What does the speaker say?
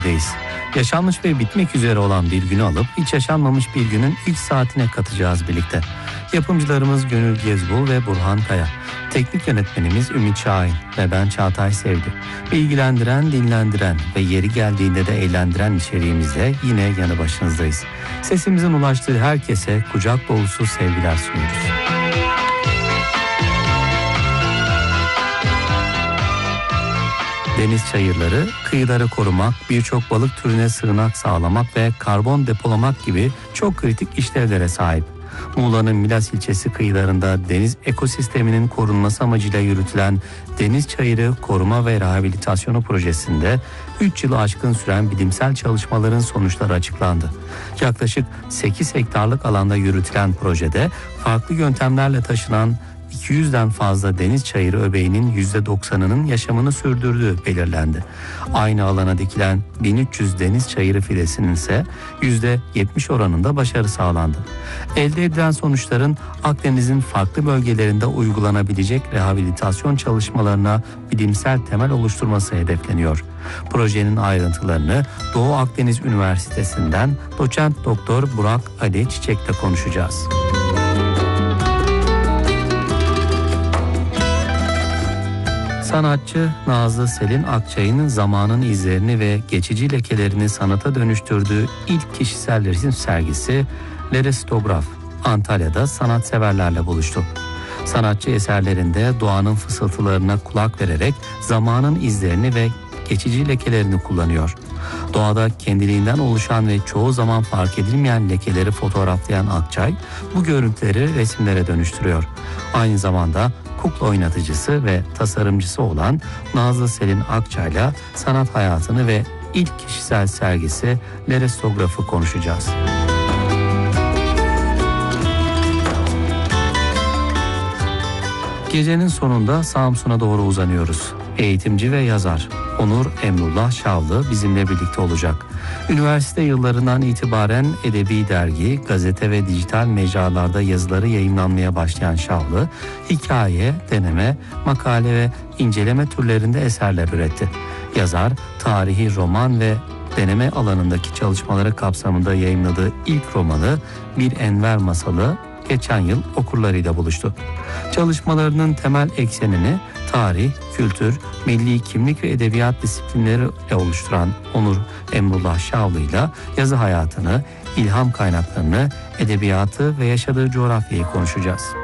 Yaşanmış ve bitmek üzere olan bir günü alıp hiç yaşanmamış bir günün ilk saatine katacağız birlikte. Yapımcılarımız Gönül Gezbul ve Burhan Kaya. Teknik yönetmenimiz Ümit Şahin ve ben Çağatay Sevdi. Bilgilendiren, dinlendiren ve yeri geldiğinde de eğlendiren içeriğimizle yine yanı başınızdayız. Sesimizin ulaştığı herkese kucak dolusu sevgiler sunuyoruz. Deniz çayırları, kıyıları korumak, birçok balık türüne sığınak sağlamak ve karbon depolamak gibi çok kritik işlevlere sahip. Muğla'nın Milas ilçesi kıyılarında deniz ekosisteminin korunması amacıyla yürütülen Deniz Çayırı Koruma ve Rehabilitasyonu projesinde 3 yılı aşkın süren bilimsel çalışmaların sonuçları açıklandı. Yaklaşık 8 hektarlık alanda yürütülen projede farklı yöntemlerle taşınan 200'den fazla deniz çayırı öbeğinin %90'ının yaşamını sürdürdüğü belirlendi. Aynı alana dikilen 1300 deniz çayırı fidesinin ise %70 oranında başarı sağlandı. Elde edilen sonuçların Akdeniz'in farklı bölgelerinde uygulanabilecek rehabilitasyon çalışmalarına bilimsel temel oluşturması hedefleniyor. Projenin ayrıntılarını Doğu Akdeniz Üniversitesi'nden doçent doktor Burak Ali Çiçek'le konuşacağız. Sanatçı Nazlı Selin Akçay'ın zamanın izlerini ve geçici lekelerini sanata dönüştürdüğü ilk kişisel resim sergisi Leristograf Antalya'da sanatseverlerle buluştu. Sanatçı eserlerinde doğanın fısıltılarına kulak vererek zamanın izlerini ve geçici lekelerini kullanıyor. Doğada kendiliğinden oluşan ve çoğu zaman fark edilmeyen lekeleri fotoğraflayan Akçay bu görüntüleri resimlere dönüştürüyor. Aynı zamanda kukla oynatıcısı ve tasarımcısı olan Nazlı Selin Akçay'la sanat hayatını ve ilk kişisel sergisi Leristograf'ı konuşacağız. Gecenin sonunda Samsun'a doğru uzanıyoruz. Eğitimci ve yazar Onur Emrullah Şavlı bizimle birlikte olacak. Üniversite yıllarından itibaren edebi dergi, gazete ve dijital mecralarda yazıları yayımlanmaya başlayan Şavlı, hikaye, deneme, makale ve inceleme türlerinde eserler üretti. Yazar, tarihi roman ve deneme alanındaki çalışmaları kapsamında yayımladığı ilk romanı Bir Enver Masalı geçen yıl okurlarıyla buluştu. Çalışmalarının temel eksenini tarih, kültür, milli kimlik ve edebiyat disiplinleriyle oluşturan Onur Emrullah Şavlı'yla yazı hayatını, ilham kaynaklarını, edebiyatı ve yaşadığı coğrafyayı konuşacağız.